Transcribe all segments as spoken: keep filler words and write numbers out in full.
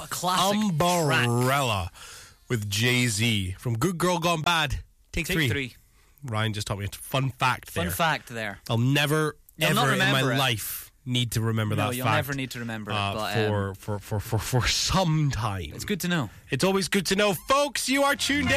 What a classic Umbrella with Jay-Z from Good Girl Gone Bad. Take, Take three. three. Ryan just taught me a fun fact there. Fun fact there. I'll never, You'll ever not in my remember it. life need to remember No, that you'll fact. never need to remember it, uh, but, for, um, for, for, for, for some time. It's good to know. It's always good to know. Folks, you are tuned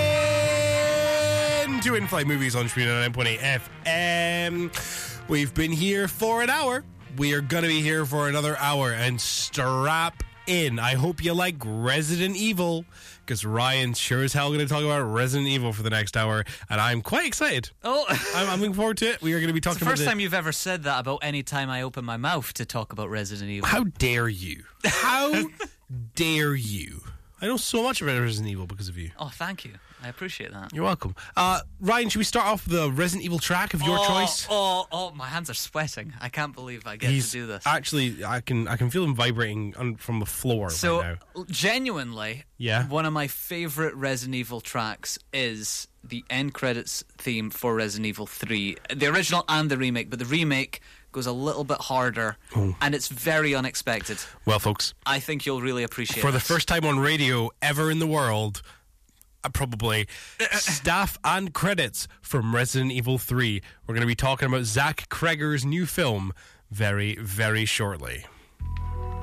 in to In-Flight Movies on Trina nine point eight F M. We've been here for an hour. We are going to be here for another hour, and strap in. I hope you like Resident Evil, because Ryan's sure as hell going to talk about Resident Evil for the next hour, and I'm quite excited. Oh, I'm, I'm looking forward to it. We are going to be talking it's the first about time you've ever said that about any time I open my mouth to talk about Resident Evil. How dare you? How dare you? I know so much about Resident Evil because of you. Oh, thank you. I appreciate that. You're welcome. Uh, Ryan, should we start off with the Resident Evil track of your oh, choice? Oh, oh, my hands are sweating. I can't believe I get He's to do this. Actually, I can I can feel him vibrating on, from the floor So, right now. genuinely, Yeah? one of my favourite Resident Evil tracks is the end credits theme for Resident Evil three. The original and the remake, but the remake goes a little bit harder, Oh. and it's very unexpected. Well, folks, I think you'll really appreciate it. for the first time on radio ever in the world, uh, probably, staff and credits from Resident Evil three. We're going to be talking about Zach Kreger's new film very, very shortly.